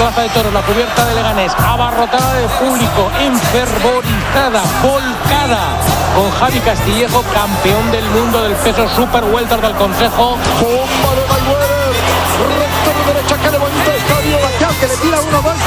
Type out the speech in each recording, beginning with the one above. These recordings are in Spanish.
Plaza de Toros, la cubierta de Leganés, abarrotada de público, enfervorizada, volcada, con Javi Castillejo, campeón del mundo del peso super welter del Consejo. Bomba de Mayweather, recto de derecha, que le bonito estadio, Bastián, que le tira uno más.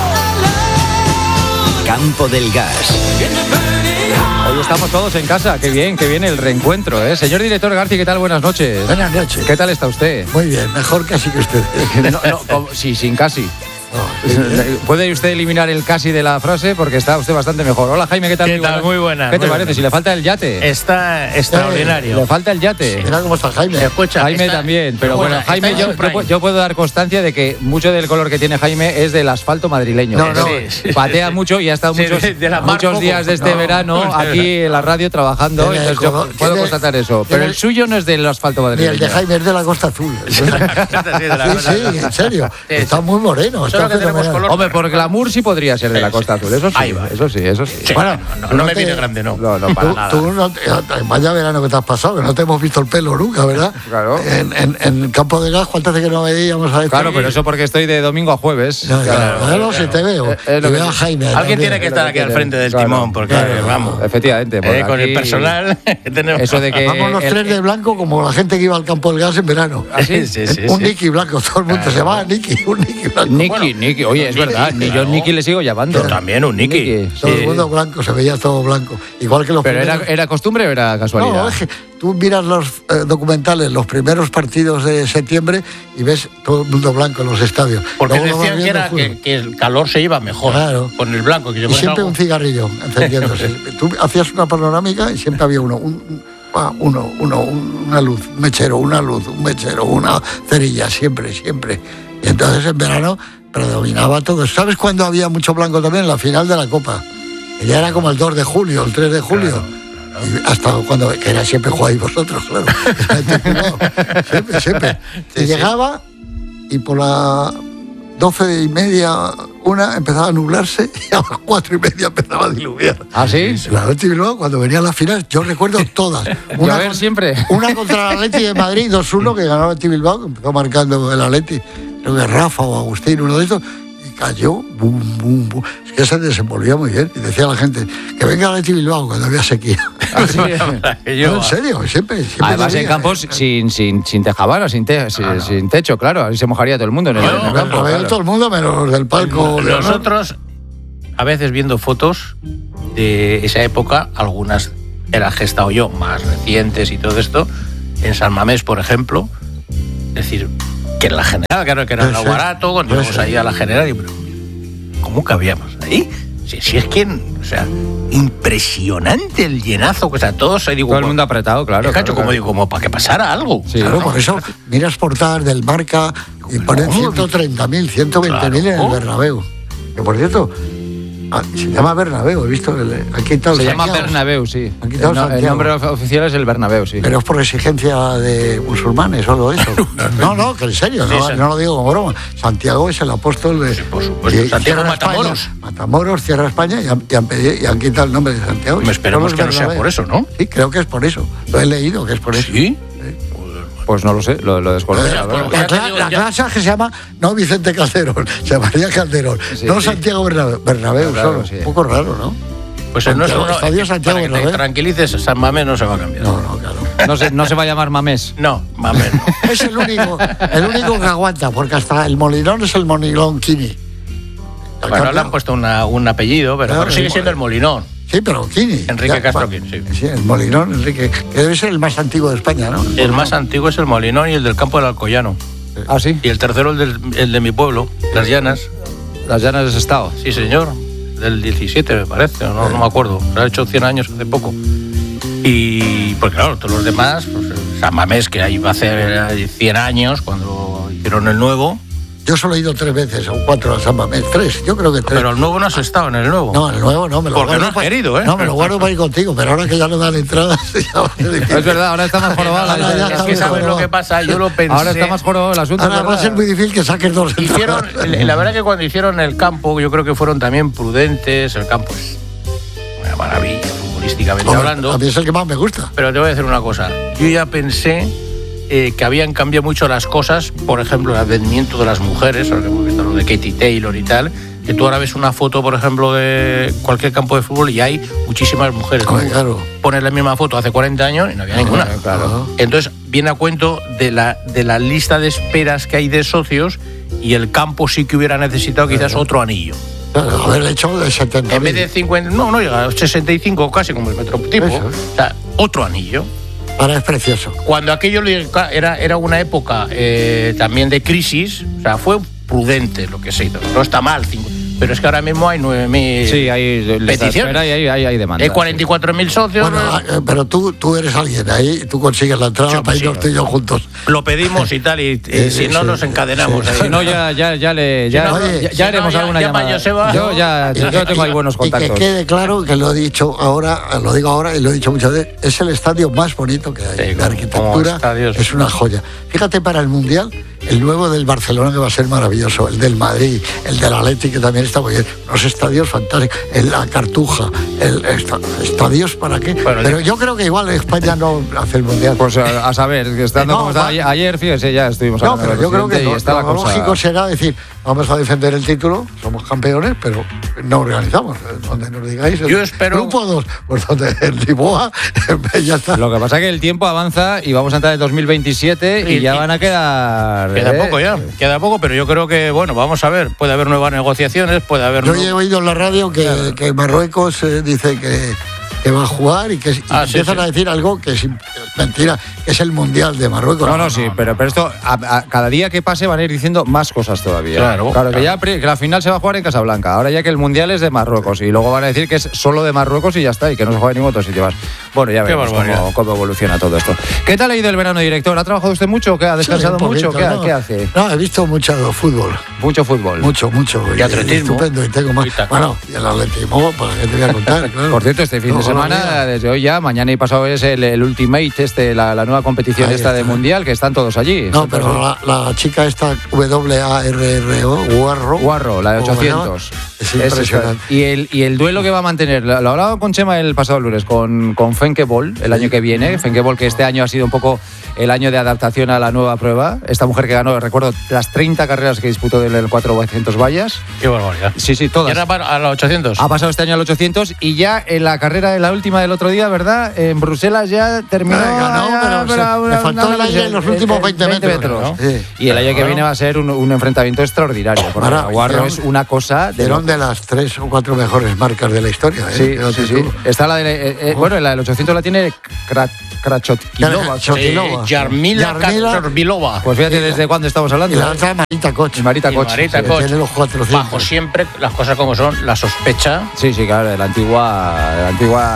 Campo del Gas. Hoy estamos todos en casa, qué bien el reencuentro, ¿eh? Señor director García, ¿qué tal? Buenas noches. Buenas noches. ¿Qué tal está usted? Muy bien, mejor casi que usted. Sí, sin casi. No, ¿Puede usted eliminar el casi de la frase? Porque está usted bastante mejor. Hola, Jaime, ¿qué tal? ¿Qué tal? Muy buena. ¿Qué te parece? Si le falta el yate. Está extraordinario. Le falta el yate. mira cómo está Jaime. Escucha, Jaime está, también, pero bueno, Jaime, yo puedo dar constancia de que mucho del color que tiene Jaime es del asfalto madrileño. No, sí. Patea mucho y ha estado muchos días de este verano aquí en la radio trabajando, Tiene entonces yo puedo constatar eso. Pero el suyo no es del asfalto Ni madrileño. el de Jaime es de la Costa Azul. Sí, en serio. Está muy moreno. Está Solo que tenemos fenomenal. color. Hombre, por glamour sí podría ser de la Costa Azul, eso sí. Ahí va. Eso sí. Sí, Bueno, no me viene grande, no. No, para nada. Tú no vaya verano que te has pasado, que no te hemos visto el pelo nunca, ¿verdad? Claro. En Campo de Gas, ¿cuántas veces que no veíamos a este? Claro, pero eso porque estoy de domingo a jueves. Claro, si te veo. Es lo Y que veo a sí. Jaime. Alguien también. tiene que estar aquí al frente del timón, porque vamos. Efectivamente. Pues Con aquí- el personal que tenemos. Eso de que Vamos los tres de blanco como la gente que iba al Campo del Gas en verano. Sí. Un Nicky blanco, todo el mundo se llamaba Nicky, un Nicky blanco. Nicky, oye, es verdad, ni yo Nicky le sigo llamando. Yo también, un Nicky. Todo el mundo blanco, se veía todo blanco. Igual que los ¿Pero primeros... era costumbre o era casualidad? No, es que tú miras los documentales, los primeros partidos de septiembre y ves todo el mundo blanco en los estadios. Porque Luego lo vas decían que, viendo, era juro. que el calor se iba mejor Claro. con el blanco. Que Y siempre un cigarrillo encendiéndose. Tú hacías una panorámica y siempre había una luz, un mechero, una cerilla, siempre. Y entonces en verano predominaba todo. ¿Sabes cuándo había mucho blanco también? En la final de la Copa. Que ya era como el 2 de julio, el 3 de julio. Claro. Y hasta cuando, que era siempre jugáis vosotros, claro. siempre. Y llegaba y por las 12:30, una empezaba a nublarse y a las 4:30 empezaba a diluviar. ¿Ah, sí? La Atleti Bilbao, cuando venía a la final, yo recuerdo todas. Llover siempre. Una contra el Atleti de Madrid, 2-1, que ganó el Atleti Bilbao, que empezó marcando el Atleti. Creo que Rafa o Agustín, uno de estos, y cayó, bum. Es que se desenvolvía muy bien. Y decía a la gente, que venga el Atleti Bilbao cuando había sequía. Así es. No, en serio, siempre Además llovía. en campos sin tejabana, sin techo, claro, ahí se mojaría todo el mundo en el Bueno, campo. lo veía Claro. todo el mundo, menos los del palco. Nosotros, a veces viendo fotos de esa época, algunas he gestado yo, más recientes y todo esto, en San Mamés, por ejemplo, es decir, que en la General, claro que era Sí, lo sí. barato, cuando Sí, íbamos sí. ahí a la General, y pero ¿cómo cabíamos ahí? Si es que, o sea, impresionante el llenazo, o sea, todos ahí digo, Todo el mundo apretado, claro. cacho, claro. como para que pasara algo. Sí. Claro, por eso miras portadas del Marca y ponen 130.000, 120.000 en el Bernabéu. Que por cierto, se llama Bernabéu, he visto. Aquí está Se llama Bernabéu, sí. Han quitado El Santiago. nombre oficial es el Bernabéu, sí. Pero es por exigencia de musulmanes o algo de eso. No, que en serio, no lo digo como broma. Santiago es el apóstol de. Sí, por supuesto. y Santiago cierra Matamoros. España. Matamoros cierra España y han quitado el nombre de Santiago. Me esperemos Solo que no sea Bernabéu. por eso, ¿no? Sí, creo que es por eso. Lo he leído, que es por eso. Sí. Pues no lo sé, lo desconozco. Pues, la verdad. pues, ya te digo, La ya- clase que se llama, no Vicente Calderón, se llamaría Calderón. Sí, no sí. Santiago Bernabéu Claro, solo. sí. Un poco raro, ¿no? Pues no es uno, Estadio Santiago para que te Bernabéu. tranquilices, San Mamés no se va a cambiar. No, claro. No se va a llamar Mamés. No, Mamés no. Es el único que aguanta, porque hasta el Molinón es el Molinón Kini. Bueno, le han puesto un apellido, pero, Claro, pero sigue siendo el Molinón. Sí, pero Kini. Enrique Ya, Castro bueno, Kini, sí. Sí, el Molinón, Enrique, que debe ser el más antiguo de España, ¿no? El más antiguo es el Molinón y el del campo del Alcoyano. Ah, sí. Y el tercero el de mi pueblo, Las Llanas. Las llanas de Estado. Sí, señor. Del 17, me parece, no me acuerdo. Se ha hecho 100 años hace poco. Y, pues claro, todos los demás, pues, San Mamés, que ahí va a hacer 100 años, cuando hicieron el nuevo. Yo solo he ido 3 veces o 4 a San Mamés. 3, yo creo que 3. Pero el nuevo no has estado en el nuevo. No, el nuevo no, me lo Porque guardo no has querido, ¿eh? No, me lo guardo para ir contigo, pero ahora que ya no dan entradas, ya va a ser difícil. Es verdad, ahora está más jorobado. Ahora ya Es está que muy sabes lo jorobado. que pasa, yo lo pensé. Ahora está más jorobado el asunto. Ahora es va a ser verdad. muy difícil que saques 2 Hicieron, entradas. la verdad que cuando hicieron el campo, yo creo que fueron también prudentes. El campo es una maravilla, futbolísticamente Hombre, hablando. a mí es el que más me gusta. Pero te voy a decir una cosa. Yo ya pensé que habían cambiado mucho las cosas, por ejemplo, el advenimiento de las mujeres, ahora que hemos visto lo de Katie Taylor y tal, que tú ahora ves una foto, por ejemplo, de cualquier campo de fútbol y hay muchísimas mujeres. Claro. Pones la misma foto hace 40 años y no había ninguna. Claro. Entonces, viene a cuento de la lista de esperas que hay de socios y el campo sí que hubiera necesitado quizás otro anillo. Claro, haber hecho de 70. En vez de 50, no llega a 65 casi como el metrotipo. O sea, otro anillo. Ahora es precioso. Cuando aquello era una época también de crisis, o sea, fue prudente lo que se hizo. No está mal, pero es que ahora mismo hay 9.000 sí, hay peticiones y hay demanda. Hay 44.000 socios. Bueno, pero tú eres alguien ahí, tú consigues la entrada para irnos tú y yo juntos. Lo pedimos y tal, y si no nos encadenamos. Sí. Ahí. Si no, ya haremos alguna llamada. Yo tengo ahí buenos contactos. Y que quede claro que lo digo ahora y lo he dicho muchas veces, es el estadio más bonito que hay. Sí, la arquitectura es una joya. Fíjate, para el Mundial, el nuevo del Barcelona, que va a ser maravilloso, el del Madrid, el del Atleti, que también está muy bien, los estadios fantásticos, la Cartuja, estadios para qué. Bueno, pero yo creo que igual España no hace el Mundial. Pues a saber, estando como estaba ayer, fíjese, ya estuvimos hablando. No, pero yo creo que lo lógico será decir, vamos a defender el título, somos campeones, pero no organizamos. Donde nos digáis, yo espero... Grupo 2, pues donde el Lisboa, ya está. Lo que pasa es que el tiempo avanza y vamos a entrar en 2027 y ya van a quedar... Queda poco, pero yo creo que, bueno, vamos a ver, puede haber nuevas negociaciones, puede haber... Yo he oído en la radio que Marruecos dice que va a jugar y que empiezan a decir algo que es mentira, que es el Mundial de Marruecos. No, sí, pero esto, cada día que pase van a ir diciendo más cosas todavía. Claro. Que la final se va a jugar en Casablanca, ahora ya que el Mundial es de Marruecos y luego van a decir que es solo de Marruecos y ya está, y que no se juega en ningún otro sitio más. Bueno, ya veremos cómo evoluciona todo esto. ¿Qué tal ha ido el verano, director? ¿Ha trabajado usted mucho? ¿Ha descansado mucho? ¿Qué hace? No, he visto mucho fútbol. Mucho fútbol. Mucho. Y atletismo. Estupendo, y tengo más. Bueno, y el atletismo, ¿para qué te voy a contar? Claro. Por cierto, este fin de semana, desde hoy ya, mañana y pasado es el Ultimate, la nueva competición de Mundial, que están todos allí. No, pero la chica esta, WARRO, Guarro, la de 800. Es impresionante. Y el duelo que va a mantener, lo hablaba con Chema el pasado lunes, con Fenke Bol, el año que viene. Fenke Bol, que este año ha sido un poco el año de adaptación a la nueva prueba. Esta mujer que ganó, recuerdo, las 30 carreras que disputó del 400 vallas. Qué barbaridad. Sí, todas. ¿Y ahora a los 800? Ha pasado este año al 800 y ya en la carrera de la última del otro día, ¿verdad? En Bruselas ya terminó. Le faltó el aire en los últimos 20 metros. ¿No? Sí. Y el año que viene va a ser un enfrentamiento extraordinario. Porque Guarro es una cosa... de las 3 o 4 mejores marcas de la historia. Sí. Está la la del 800 la tiene Krachotkilova. Yarmila Krachotkilova. Pues fíjate desde cuándo estamos hablando. Y la otra Marita Koch. Marita Koch. Tiene los 400. Bajo siempre las cosas como son, la sospecha. Sí, claro, de la antigua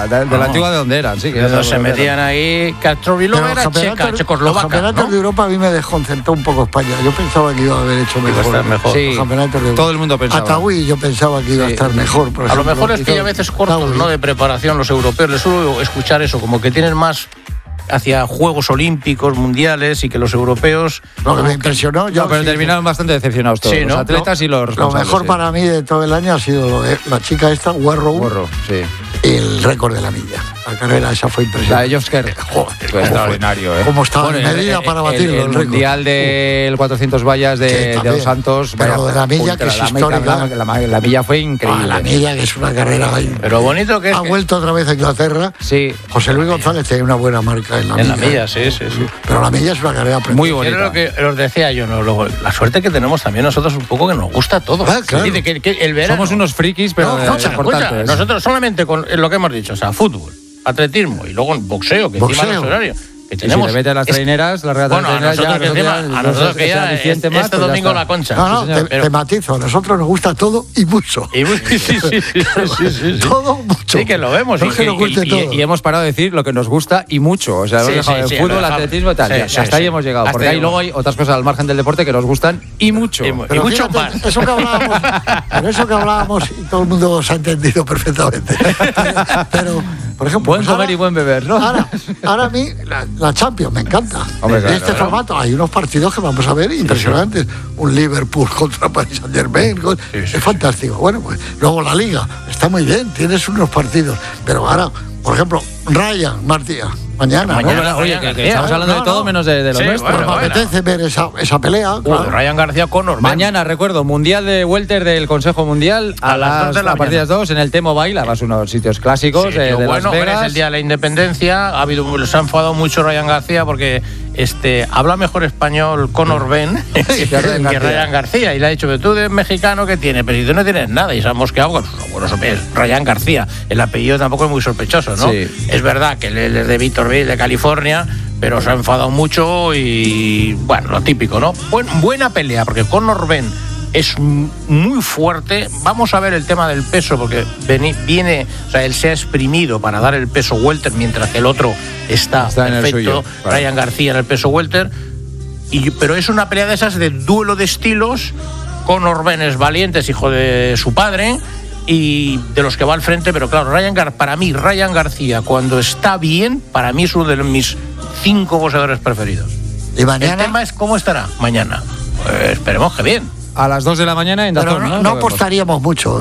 de donde eran. Sí, que no se metían ahí. Krachotkilova era checa, checoslovaca. Los campeonatos de Europa a mí me desconcertó un poco España. Yo pensaba que iba a haber hecho mejor. Sí, todo el mundo pensaba. Ataúí yo pensaba que iba a estar mejor. Por ejemplo, a lo mejor es que a veces cortos, ¿no? De preparación los europeos. Les suelo escuchar eso, como que tienen más hacia Juegos Olímpicos, Mundiales, y que los europeos... Lo que me impresionó... pero terminaron bastante decepcionados todos, los atletas y los responsables. Lo mejor para mí de todo el año ha sido la chica esta, Guarro, sí. Y el récord de la milla. La carrera esa fue impresionante. La de Josker. Fue extraordinario, ¿eh? Cómo estaba en medida para batirlo. El mundial del 400 400 vallas de Dos Santos. Pero de la milla, que es histórica. La milla fue increíble. La milla, que es una carrera ahí. Pero bonito que es. Ha vuelto otra vez a Inglaterra. Sí. José Luis González tiene una buena marca en la milla. En la milla, sí. Pero la milla es una carrera muy bonita. Yo creo que os decía yo, ¿no? Luego, la suerte que tenemos también nosotros un poco que nos gusta todo. Claro. Dice que el verano. Somos unos frikis, pero importantes. Nosotros solamente con lo que hemos dicho, o sea, fútbol, atletismo y luego boxeo, que encima no es horario. Que tenemos, si le metes las traineras, las regatas traineras, a nosotros que ya este domingo la Concha. No, te matizo, a nosotros nos gusta todo y mucho. Sí. Todo mucho. Sí, que lo vemos. Y hemos parado de decir lo que nos gusta y mucho. O sea, hemos dejado el fútbol, atletismo y tal. Hasta ahí hemos llegado. Porque ahí luego hay otras cosas al margen del deporte que nos gustan y mucho. Y mucho más. Eso que hablábamos, y todo el mundo se ha entendido perfectamente. Pero, por ejemplo, buen comer y buen beber, ¿no? Ahora a mí la Champions me encanta. Hombre, este formato hay unos partidos que vamos a ver impresionantes. Un Liverpool contra Paris Saint-Germain. Es fantástico. Bueno, pues luego la Liga está muy bien, tienes unos partidos. Pero ahora, por ejemplo, Ryan Mañana, Mañana, Oye, que estamos hablando de todo menos de lo nuestro. Me apetece ver esa pelea. Claro. Ryan García Conor. Mañana, recuerdo, Mundial de Welter del Consejo Mundial a las 2 de la partir de las 2 en el T-Mobile, además unos sitios clásicos de Las Vegas. Es el día de la independencia. Se ha enfadado mucho Ryan García porque habla mejor español Conor Ben que Ryan García. Y le ha dicho, tú eres mexicano, ¿qué tienes? Pero si tú no tienes nada. Y se ha mosqueado con Ryan García. El apellido tampoco es muy sospechoso, ¿no? Sí. Es verdad que él es de Victorville, de California, pero se ha enfadado mucho y, bueno, lo típico, ¿no? Buena pelea, porque Conor Ben es muy fuerte. Vamos a ver el tema del peso, porque viene, o sea, él se ha exprimido para dar el peso welter, mientras que el otro está perfecto, en el suyo. Ryan García en el peso welter. Pero es una pelea de esas de duelo de estilos. Conor Ben es valiente, es hijo de su padre y de los que va al frente, pero claro, para mí, Ryan García, cuando está bien, para mí es uno de mis 5 boxeadores preferidos. ¿Y mañana? El tema es cómo estará mañana. Esperemos que bien. A las 2 de la mañana en Dazón, ¿no? No apostaríamos mucho.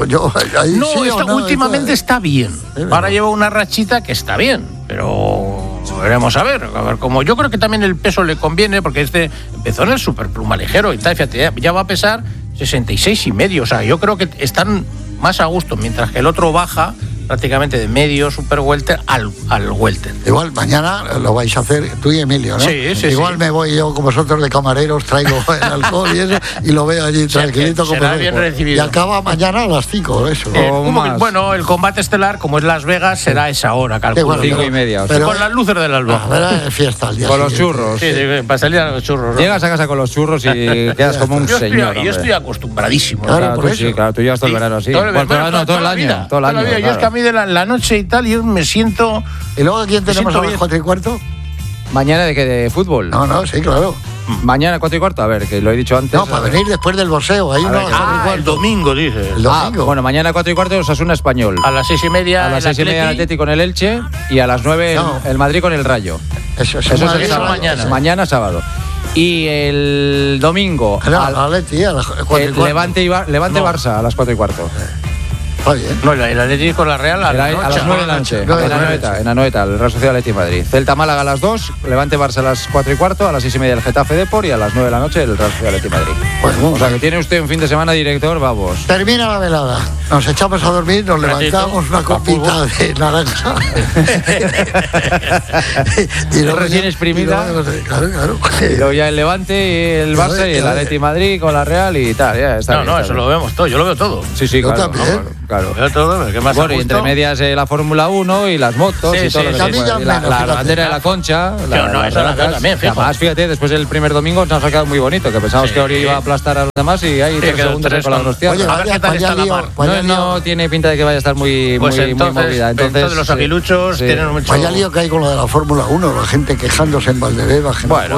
Últimamente está bien. Ahora lleva una rachita que está bien, pero veremos a ver cómo. Yo creo que también el peso le conviene, porque empezó en el superpluma ligero y tal, fíjate, ya va a pesar 66,5. O sea, yo creo que están más a gusto, mientras que el otro baja prácticamente de medio super welter al welter. Igual mañana lo vais a hacer tú y Emilio, ¿no? Sí. Igual me voy yo con vosotros de camareros, traigo el alcohol y eso, y lo veo allí tranquilito. Será bien recibido. Y acaba mañana a las 5, eso. Bueno, el combate estelar, como es Las Vegas, será esa hora, calculo. 5:30. Pero con las luces del alba. Fiesta al día con los churros. Sí, para salir a los churros. Llegas a casa con los churros y quedas como un señor. Yo estoy acostumbradísimo. Claro, por eso. Sí, claro, tú llevas todo el verano así. Todo el año. Yo es que a mí de la noche y tal, yo me siento. ¿Y luego quién tenemos a las 4:15? ¿Mañana de qué? ¿De fútbol? No, sí, claro. Mañana 4:15, a ver, que lo he dicho antes. No, para venir después del boxeo. Ahí el domingo, dice. El domingo. Bueno, mañana 4:15 Osasuna Español. A las 6:30. A las 6:30 el Atleti con el Elche y a las 9 el Madrid con el Rayo. Eso es mañana. Mañana sábado. Y el domingo. Atleti a las 4:15. Levante-Barça a las 4:15. Está bien. No, el Atlético con la Real a las 9 de la noche. En Anoeta, el Real Sociedad Atleti Madrid. Celta Málaga a las 2, Levante Barça a las 4:15, a las 6:30 el Getafe Depor y a las 9 de la noche el Real Sociedad Atleti Madrid. O sea que tiene usted un fin de semana, director, vamos. Termina la velada. Nos echamos a dormir, nos levantamos una copita de naranja. y recién exprimida. Claro. Y luego ya el Levante y el Barça y el Atleti Madrid con la Real y tal. Ya está bien, eso lo vemos todo, yo lo veo todo. Sí, yo claro. También. Claro. Todo, ¿qué más? Bueno, y entre medias la Fórmula 1 y las motos y todo lo que la bandera de la Concha. También, además, fíjate, después del primer domingo nos ha quedado muy bonito, que pensábamos que Ori iba a aplastar a los demás y hay 3 segundos con la hostias. No tiene pinta de que vaya a estar muy movida. Entonces los aguiluchos tienen mucho. Vaya lío que hay con lo de la Fórmula 1, la gente quejándose en Valdebeba.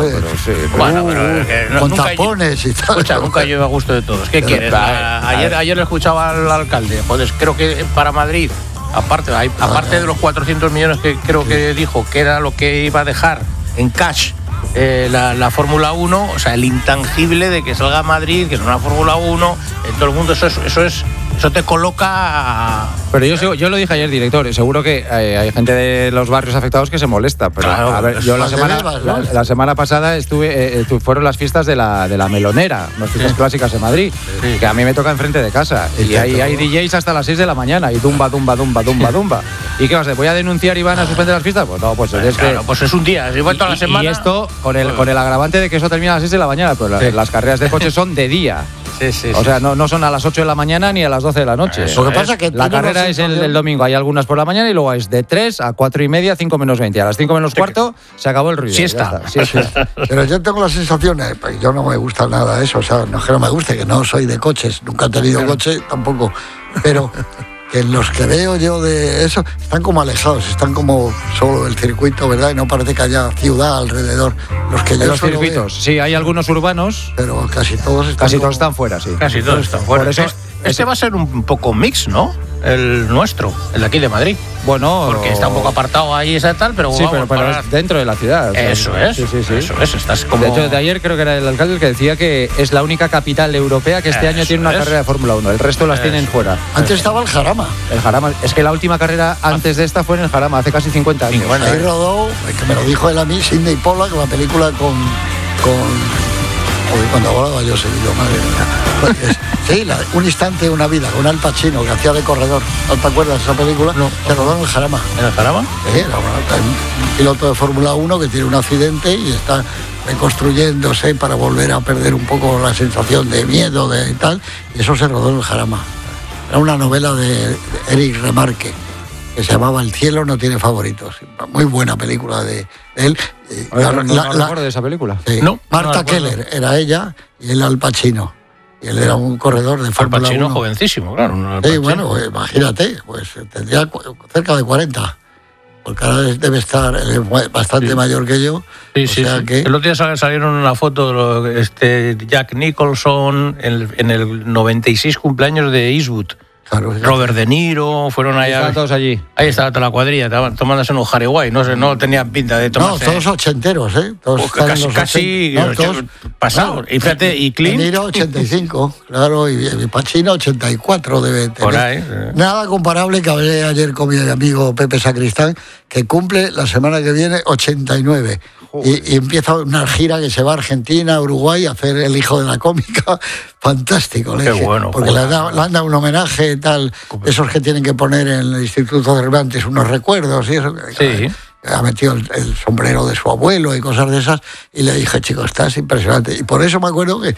Con tapones y tal. Escucha, nunca llevo a gusto de todos. ¿Qué quieres? Ayer le escuchaba al alcalde. Joder, creo que para Madrid, aparte de los 400 millones que creo que dijo que era lo que iba a dejar en cash la Fórmula 1, o sea, el intangible de que salga a Madrid, que es una Fórmula 1, en todo el mundo, eso te coloca. Pero yo lo dije ayer, director, seguro que hay gente de los barrios afectados que se molesta, pero claro, a ver, yo la semana pasada fueron las fiestas de la Melonera, las fiestas clásicas en Madrid, que a mí me toca enfrente de casa, y hay DJs hasta las 6 de la mañana, y dumba. ¿Y qué vas a hacer? ¿Voy a denunciar y van a suspender las fiestas? Pues no, pues es que... pues es un día, es toda la semana. Y esto, con el agravante de que eso termina a las 6 de la mañana, pero las carreras de coches son de día. O sea, no son a las 8 de la mañana ni a las 12 de la noche. Lo que pasa es que la carrera es el domingo, hay algunas por la mañana y luego es de 3 a 4:30, 5 menos 20. A las 5 menos cuarto se acabó el ruido. Siesta. Pero yo tengo la sensación, yo no me gusta nada eso, o sea, no es que no me guste, que no soy de coches, nunca he tenido coche tampoco, pero que los que veo yo de eso están como alejados, están como solo del circuito, ¿verdad? Y no parece que haya ciudad alrededor. Los circuitos, sí, hay algunos urbanos, pero casi todos están están fuera, sí. Casi todos están fuera. Por eso Este va a ser un poco mix, ¿no? El nuestro, el de aquí de Madrid. Bueno, porque está un poco apartado ahí esa tal, pero sí, vamos, pero es dentro de la ciudad. O sea, eso es. Sí. Eso es. Estás como... De hecho, de ayer creo que era el alcalde el que decía que es la única capital europea que este año tiene una carrera de Fórmula 1. El resto las tienen fuera. Antes estaba el Jarama. El Jarama. Es que la última carrera antes de esta fue en el Jarama, hace casi 50 años. Bueno, ahí rodó, que me lo dijo él a mí, Sidney Pollack, la película con cuando hablaba yo seguido, madre mía. Sí, Un instante, una vida, con Al Pacino, que hacía de corredor. ¿No te acuerdas de esa película? No. Se rodó en el Jarama. ¿En el Jarama? Sí, era un piloto de Fórmula 1 que tiene un accidente y está reconstruyéndose para volver a perder un poco la sensación de miedo de tal, y eso se rodó en el Jarama. Era una novela de Eric Remarque que se llamaba El cielo no tiene favoritos. Muy buena película de él. No recuerdo de esa película. Sí. No, Marta Keller era ella y él Al Pacino. Y él era un corredor de Fórmula 1. Al Pacino jovencísimo, claro. Sí, bueno, imagínate, pues tendría cerca de 40. Porque ahora debe estar bastante mayor que yo. Sí, o sea que... El otro día salieron una foto de Jack Nicholson en el 96 cumpleaños de Eastwood. Claro, Robert De Niro, fueron allá. Estaban todos allí. Ahí estaba toda la cuadrilla, estaban tomándose unos Harry no tenían pinta de tomarse. No, todos ochenteros, ¿eh? Todos casi pasados. Y fíjate, y Clint. De Niro 85, claro, y Pacino 84 debe tener. Por ahí. Nada comparable, que hablé ayer con mi amigo Pepe Sacristán, que cumple la semana que viene 89. Y empieza una gira que se va a Argentina, Uruguay, a hacer El hijo de la cómica. Fantástico, Qué bueno. Porque le han dado un homenaje tal, esos que tienen que poner en el Instituto Cervantes unos recuerdos y eso. Sí. Ha metido el sombrero de su abuelo y cosas de esas, y le dije, chico, estás impresionante. Y por eso me acuerdo que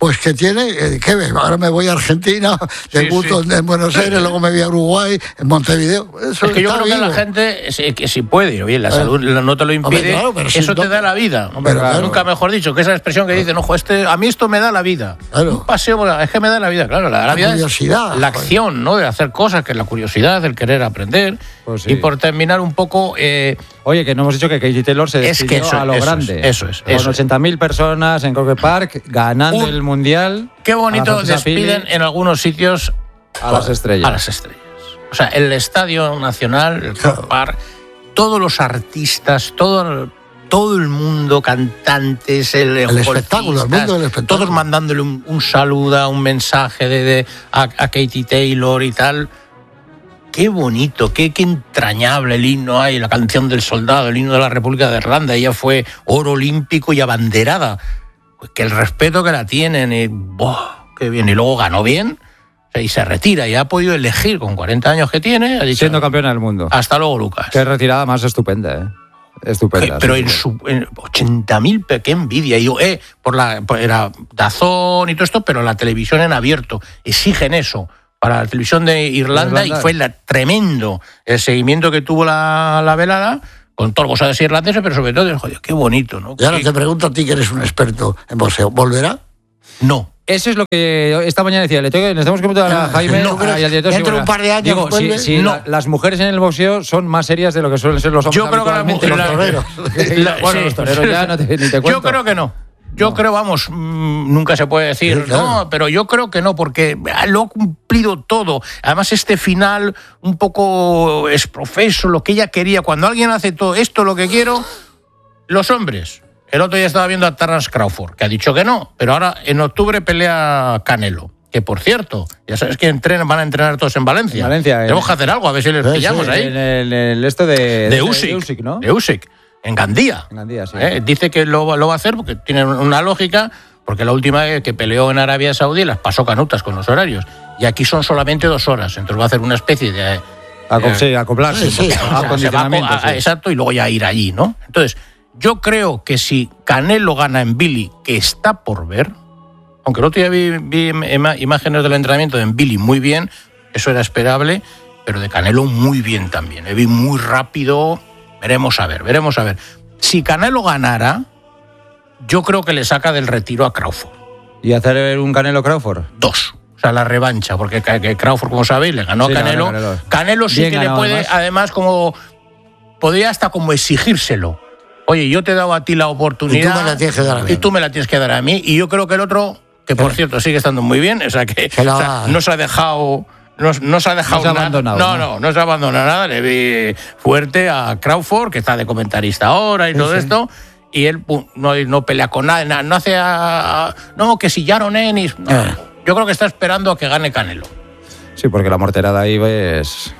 tiene, ahora me voy a Argentina, debuto en Buenos Aires, luego me voy a Uruguay, en Montevideo. Eso es que yo creo vivo. que la gente, que si puede, oye, la salud no te lo impide, claro, eso te da la vida. Claro. Nunca mejor dicho, que esa expresión que dicen, ojo, a mí esto me da la vida. Claro. Un paseo, es que me da la vida, claro. La vida curiosidad. Es la acción, ¿no? De hacer cosas, que es la curiosidad, el querer aprender. Pues sí. Y por terminar un poco... Oye, que no hemos dicho que Katie Taylor se despidió a lo grande. Eso es. Con 80.000 personas en Croke Park, ganando el Mundial. Qué bonito despiden en algunos sitios a las estrellas. A las estrellas. O sea, el Estadio Nacional, el Croke Park, todos los artistas, todo el mundo, cantantes, el espectáculo, el mundo del espectáculo. Todos mandándole un saludo, un mensaje a Katie Taylor y tal. Qué bonito, qué entrañable el himno hay, la canción del soldado, el himno de la República de Irlanda. Ella fue oro olímpico y abanderada. Pues que el respeto que la tienen, qué bien. Y luego ganó bien, y se retira y ha podido elegir con 40 años que tiene. Ha dicho, siendo campeona del mundo. Hasta luego, Lucas. Qué retirada más estupenda, ¿eh? Estupenda. Pero en 80.000, qué envidia. Y yo, era DAZN y todo esto, pero la televisión en abierto. Exigen eso para la televisión de Irlanda. Y fue tremendo el seguimiento que tuvo la velada, con todos los gozados irlandeses, pero sobre todo, joder, qué bonito, ¿no? Y ahora te pregunto a ti, que eres un experto en boxeo, ¿volverá? No. Eso es lo que esta mañana decía. Le estamos comentando a Jaime y al director. Dentro de un par de años vuelve. Si las mujeres en el boxeo son más serias de lo que suelen ser los hombres. Yo creo que los toreros. Bueno, los toreros ya ni te cuento. Yo creo que no. Yo creo, nunca se puede decir, claro. No, pero yo creo que no, porque lo ha cumplido todo. Además, este final un poco es profeso, lo que ella quería. Cuando alguien hace todo esto, lo que quiero, los hombres. El otro día estaba viendo a Terence Crawford, que ha dicho que no, pero ahora en octubre pelea Canelo. Que, por cierto, ya sabes que van a entrenar todos en Valencia. Tenemos que hacer algo, a ver si les pillamos ahí. En el esto de Usyk, ¿no? De Usyk. En Gandía. Sí. Dice que lo va a hacer porque tiene una lógica, porque la última vez que peleó en Arabia Saudí las pasó canutas con los horarios. Y aquí son solamente 2 horas. Entonces va a hacer una especie de... acoplarse. Exacto, y luego ya ir allí, ¿no? Entonces, yo creo que si Canelo gana en Billy, que está por ver, aunque el otro día vi imágenes del entrenamiento de Billy muy bien, eso era esperable, pero de Canelo muy bien también. Vi muy rápido... Veremos a ver. Si Canelo ganara, yo creo que le saca del retiro a Crawford. ¿Y hacer un Canelo-Crawford? 2. O sea, la revancha, porque Crawford, como sabéis, le ganó a Canelo. Canelo sí bien que le puede, además, podría hasta como exigírselo. Oye, yo te he dado a ti la oportunidad. Y tú me la tienes que dar a mí. Y tú me la tienes que dar a mí. Y yo creo que el otro, que por cierto sigue estando muy bien, o sea que no se ha dejado... No se ha dejado nada. No se ha abandonado nada. Le vi fuerte a Crawford, que está de comentarista ahora y todo esto, y él no pelea con nada, no hace que si Yaron Ennis. Yo creo que está esperando a que gane Canelo. Sí, porque la morterada ahí es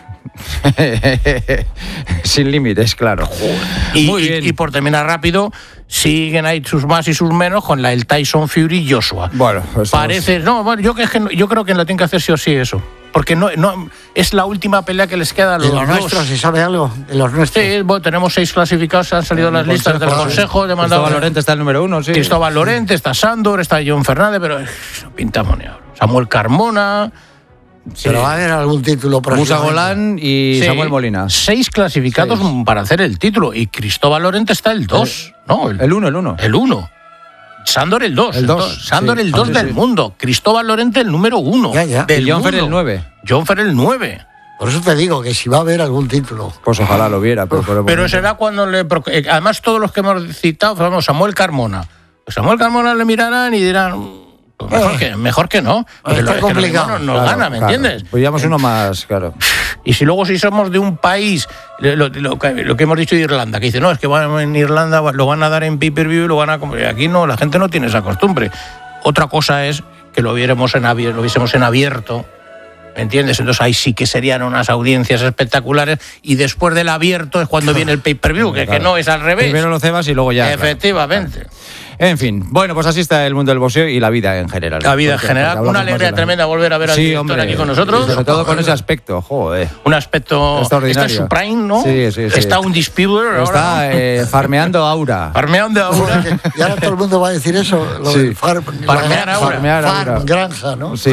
sin límites, claro. Muy bien. Y por terminar rápido, siguen ahí sus más y sus menos con el Tyson Fury y Joshua. Bueno, parece... yo creo que lo tienen que hacer sí o sí eso. Porque no es la última pelea que les queda a los nuestros, ¿se sabe algo? De los nuestros. Sí, bueno, tenemos 6 clasificados, han salido las listas del Consejo. Cristóbal Lorente está el número 1, sí. Cristóbal Lorente, está Sándor, está John Fernández, pero no pintamos ni ahora. Samuel Carmona... Pero va a haber algún título Musa Golán y Samuel Molina. 6 clasificados para hacer el título. Y Cristóbal Lorente está el 2. El 1. El 1. Sándor el 2. Sándor el 2 del mundo. Cristóbal Lorente el número 1. Y John Fer el 9. John Fer el 9. Por eso te digo que si va a haber algún título. Pues ojalá lo viera. Pero será cuando además todos los que hemos citado, vamos, Samuel Carmona. Samuel Carmona le mirarán y dirán... Mejor que no. Está complicado. No gana, ¿me entiendes? Pues llevamos uno más, claro. Y si somos de un país, lo que hemos dicho de Irlanda, que dice, no, es que en Irlanda lo van a dar en pay-per-view y lo van a comer. Aquí no, la gente no tiene esa costumbre. Otra cosa es que lo viésemos en abierto, ¿me entiendes? Entonces ahí sí que serían unas audiencias espectaculares y después del abierto es cuando viene el pay-per-view, que no es al revés. Primero lo cebas y luego ya. Efectivamente. Claro. En fin, bueno, pues así está el mundo del boxeo y la vida en general. La vida en general, una alegría tremenda volver a ver al director aquí con nosotros. Sobre todo con ese aspecto, joder. Un aspecto extraordinario. Este es su prime, ¿no? Sí. Está un disputer ahora. Está farmeando aura. Farmeando aura. Y ahora todo el mundo va a decir eso, lo de farmear aura. Farm, granja, ¿no? Sí.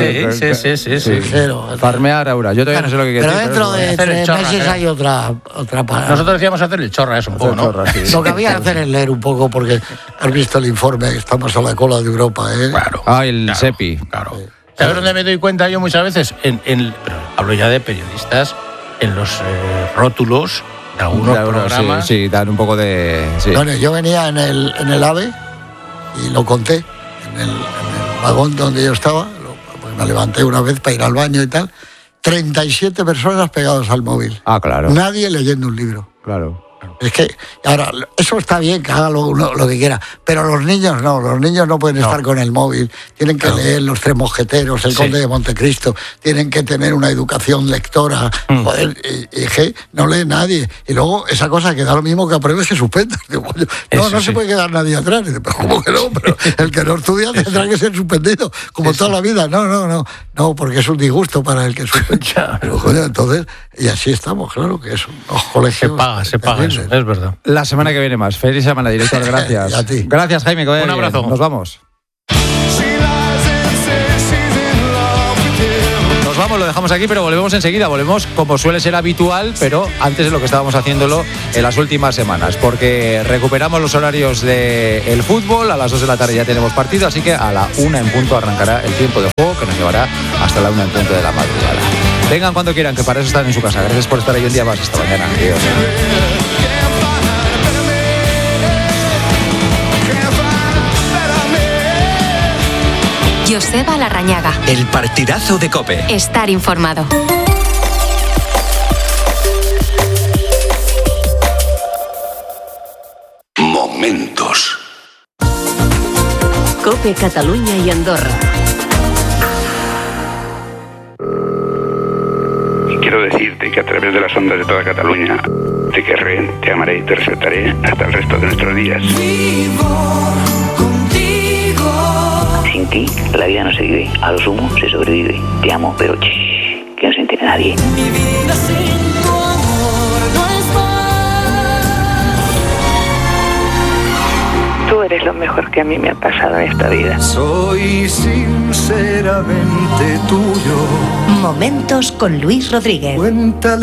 Farmear aura. Yo todavía no sé lo que quiere decir. Pero dentro de 3 meses hay otra palabra. Nosotros decíamos hacer el chorra, eso un poco, ¿no? Lo que había que hacer es leer un poco, porque has visto el informe, que estamos a la cola de Europa, ¿eh? Claro. El SEPI. Claro. ¿Sabes dónde me doy cuenta yo muchas veces? Pero hablo ya de periodistas, en los rótulos de algunos programas. Sí, dan un poco de... Sí. Bueno, yo venía en el AVE y lo conté, en el vagón donde yo estaba, pues me levanté una vez para ir al baño y tal, 37 personas pegadas al móvil. Ah, claro. Nadie leyendo un libro. Claro. Es que, ahora, eso está bien, que haga lo que quiera, pero los niños no pueden estar con el móvil, tienen que leer Los Tres Mosqueteros, El Conde de Montecristo, tienen que tener una educación lectora, joder, y que no lee nadie. Y luego esa cosa que da lo mismo que apruebes que suspendas. No se puede quedar nadie atrás. Pero ¿cómo que no? Pero el que no estudia tendrá que ser suspendido, como toda la vida. No, porque es un disgusto para el que suspende. Pero, joder, entonces, y así estamos, claro, que es un colegio. Se paga eso. Es verdad. La semana que viene más. Feliz semana, director. Gracias. A ti. Gracias, Jaime. Un abrazo. Nos vamos. Nos vamos, lo dejamos aquí, pero volvemos enseguida. Volvemos como suele ser habitual, pero antes de lo que estábamos haciéndolo en las últimas semanas, porque recuperamos los horarios del fútbol. A las 2 de la tarde ya tenemos partido, así que a la 1 en punto arrancará el tiempo de juego, que nos llevará hasta la 1 en punto de la madrugada. Vengan cuando quieran, que para eso están en su casa. Gracias por estar ahí un día más. Hasta mañana. Adiós. Joseba Larrañaga. El partidazo de COPE. Estar informado. Momentos. COPE Cataluña y Andorra. Quiero decirte que a través de las ondas de toda Cataluña te querré, te amaré y te respetaré hasta el resto de nuestros días. Sin ti, la vida no se vive. A lo sumo, se sobrevive. Te amo, pero que no se entere nadie. Mi vida sin tu amor no es más. Tú eres lo mejor que a mí me ha pasado en esta vida. Soy sinceramente tuyo. Momentos con Luis Rodríguez. Cuéntale